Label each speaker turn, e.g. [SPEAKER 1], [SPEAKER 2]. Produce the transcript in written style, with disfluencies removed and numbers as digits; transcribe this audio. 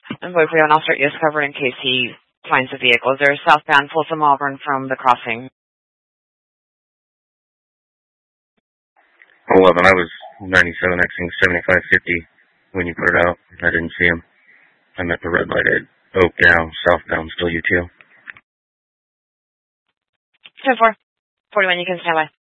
[SPEAKER 1] And boy, Cleo, and I'll start you as covered in case he finds the vehicle. They're southbound Folsom Auburn from the crossing.
[SPEAKER 2] 11, I was 97Xing 7550 when you put it out. I didn't see him. I'm at the red light at Oakdale, southbound, still UTL.
[SPEAKER 1] 10-4. 41, you can stand by.